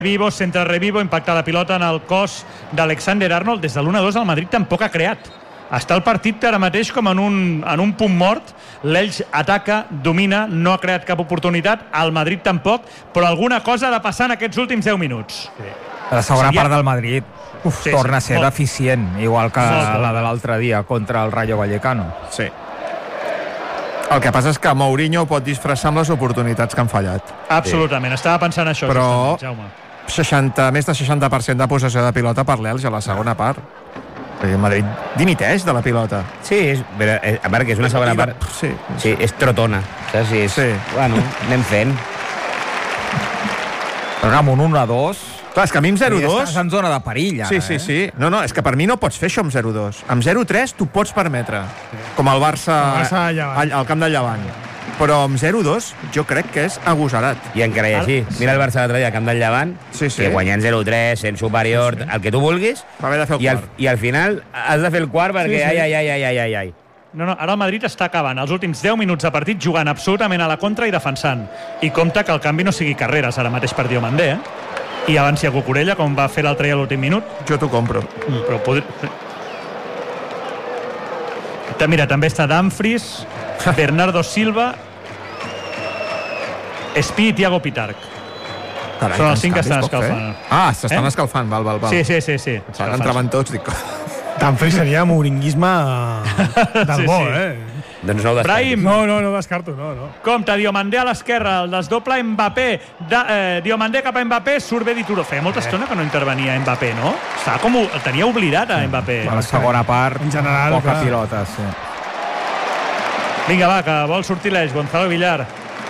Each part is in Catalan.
Vivo, centre Revivo, impacta la pilota en el cos d'Alexander-Arnold. Des de l'1-2 el Madrid tampoc ha creat. Està el partit ara mateix com en un punt mort. L'Elx ataca, domina, no ha creat cap oportunitat, el Madrid tampoc, però alguna cosa ha de passar en aquests últims 10 minuts. Sí. La segona part del Madrid torna a ser deficient, igual que la de l'altre dia contra el Rayo Vallecano. Sí. El que passa és que Mourinho pot disfressar amb les oportunitats que han fallat. Absolutament, estava pensant això, però Jaume. Més de 60% de possessió de pilota per l'Elx a la segona part. El Madrid dimiteix de la pilota. Sí, a veure, que és una segona part. Sí, és trotona. Sí. Bueno, anem fent. Però amb un 1-2... Clar, és que a mi amb 0-2... Estàs en zona de perill, ara. Sí. No, és que per mi no pots fer això amb 0-2. Amb 0-3 t'ho pots permetre. Com el Barça al camp del Llevant. Però amb 0-2 jo crec que és agosarat. I encara hi així. Mira el Barça l'altre dia al camp del Llevant, que guanyant 0-3, sent superior, el que tu vulguis, va haver de fer el quart. I al final has de fer el quart perquè ai. No, ara el Madrid està acabant els últims 10 minuts de partit jugant absolutament a la contra i defensant. I compte que el canvi no sigui Carreras ara mateix per Diomandé, i avanci a Cucurella, com va fer l'altre dia a l'últim minut. Jo t'ho compro. Mira, també està Dumfries, Bernardo Silva, Espí i Thiago Pitarch. Carai, són els 5 que estan escalfant. S'estan escalfant, val. Sí. Entraven tots, dic... Dumfries seria mouringuisme del bo, Doncs no ho descarto. Brahim. No descarto, no. Compte, Diomandé a l'esquerra, el desdoble Mbappé, Diomandé cap a Mbappé, surt bé Dituro. Feia molta estona que no intervenia Mbappé, no? El tenia oblidat a Mbappé. A la segona part, en general, poca pilota, sí. Vinga, va, que vol sortir l'Elx, Gonzalo Villar.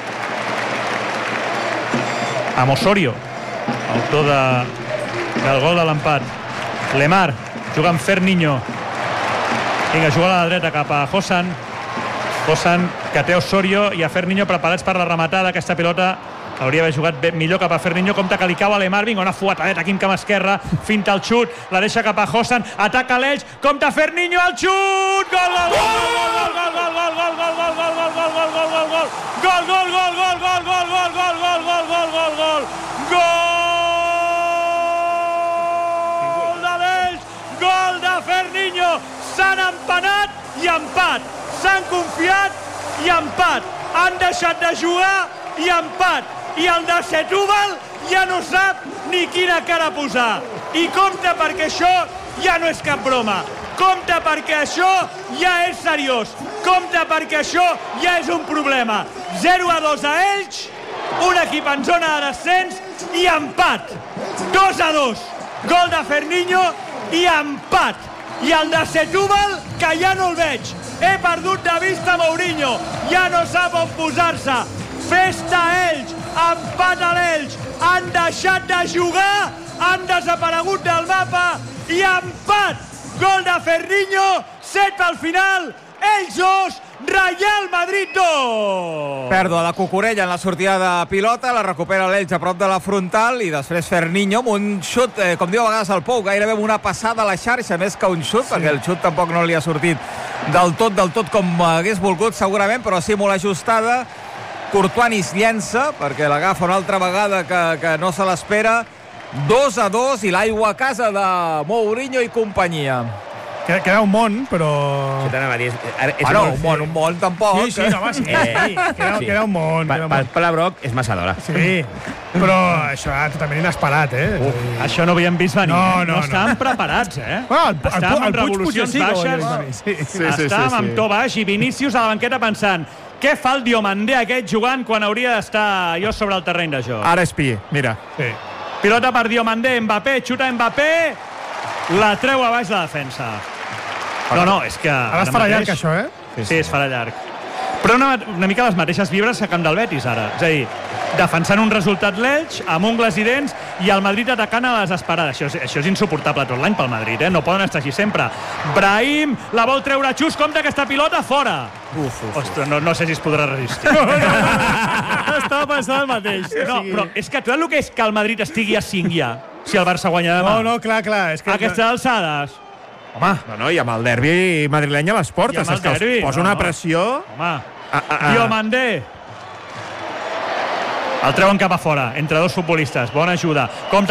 Amb Osorio, autor del gol de l'empat. Lemar, juga amb Ferninho. Vinga, juga a la dreta cap a Hosan, que té Osorio i a Ferninho preparats per la rematada. Aquesta pilota hauria d'haver jugat millor cap a Ferninho. Compte que li cau a Lemar. Vinga, una fuetadeta aquí amb cama esquerra, finta el xut, la deixa cap a Hosan, ataca l'Elx, compte Ferninho, el xut, gol! Gol de Ferninho! S'han empanat i empat. S'han confiat i empat. Han deixat de jugar i empat. I el de Setúbal ja no sap ni quina cara posar. I compte perquè això ja no és cap broma. Compte perquè això ja és seriós. Compte perquè això ja és un problema. 0-2 a Elx, un equip en zona de descens i empat. 2-2. Gol de Ferninho i empat. I el de Setúbal, que ja no el veig. He perdut de vista Mourinho. Ja no sap on posar-se. Festa Elx, empat a l'Elx. Han deixat de jugar, han desaparegut del mapa i empat. Gol de Ferninho, 7 al final. Elx 2, Real Madrid 2. Pèrdua de Cucurella en la sortida de pilota, la recupera l'Elx a prop de la frontal i després Ferninho amb un xut, com diu a vegades el Pou, gairebé amb una passada a la xarxa, més que un xut, perquè el xut tampoc no li ha sortit del tot com hagués volgut segurament, però sí molt ajustada. Courtois llença perquè l'agafa una altra vegada que no se l'espera. 2-2 i l'aigua a casa de Mourinho i companyia. Queda un món, però... Un món tampoc. Sí, queda un món. Pel Palabrok és massa d'hora. Sí, però això era totalment inesperat, Això no ho havíem vist venir. No. Estàvem preparats, Estàvem amb revolucions baixes. Estàvem amb to baix i Vinícius a la banqueta pensant què fa el Diomandé aquest jugant quan hauria d'estar jo sobre el terreny de joc. Ara és Pi, mira. Sí. Pilota per Diomandé, Mbappé, xuta Mbappé, la treu a baix la defensa. No, és que... Ara es farà llarg, això, Sí, es farà llarg. Però una mica les mateixes vibres que camp del Betis, ara. És a dir, defensant un resultat l'Elx, amb ungles i dents, i el Madrid atacant a les esperades. Això és insuportable tot l'any pel Madrid, No poden estar així sempre. Brahim, la vol treure Xus, compte aquesta pilota, fora! Ostres, no sé si es podrà resistir. Estava pensant el mateix. No, però és que tu el que és que el Madrid estigui a 5 ja, si el Barça guanya demà. No, clar. És que... Aquestes alçades... Home. No, i amb el derbi madrileny a les portes. És que els posa una pressió... Home. Diomandé. El treuen cap a fora, entre dos futbolistes. Bona ajuda. Com